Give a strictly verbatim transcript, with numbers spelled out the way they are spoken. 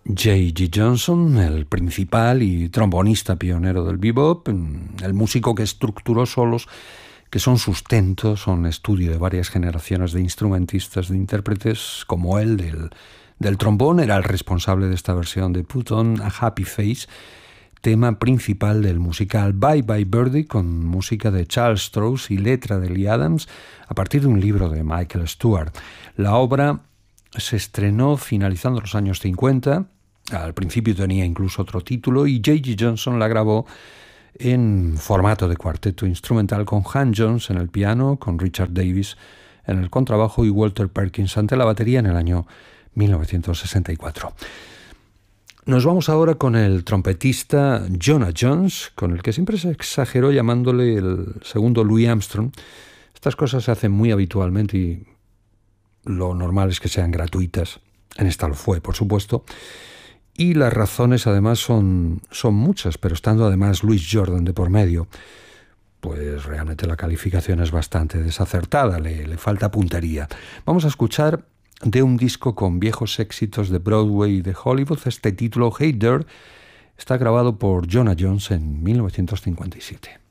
J G Johnson, el principal y trombonista pionero del bebop, el músico que estructuró solos que son sustento, son estudio de varias generaciones de instrumentistas, de intérpretes como él del, del trombón, era el responsable de esta versión de Put on a Happy Face, tema principal del musical Bye Bye Birdie, con música de Charles Strouse y letra de Lee Adams, a partir de un libro de Michael Stewart. La obra se estrenó finalizando los años cincuenta, al principio tenía incluso otro título, y J G Johnson la grabó en formato de cuarteto instrumental con Han Jones en el piano, con Richard Davis en el contrabajo y Walter Perkins ante la batería en el año mil novecientos sesenta y cuatro. Nos vamos ahora con el trompetista Jonah Jones, con el que siempre se exageró llamándole el segundo Louis Armstrong. Estas cosas se hacen muy habitualmente y lo normal es que sean gratuitas. En esta lo fue, por supuesto. Y las razones además son, son muchas, pero estando además Louis Jordan de por medio, pues realmente la calificación es bastante desacertada, le, le falta puntería. Vamos a escuchar de un disco con viejos éxitos de Broadway y de Hollywood, este título Hey There, está grabado por Jonah Jones en mil novecientos cincuenta y siete.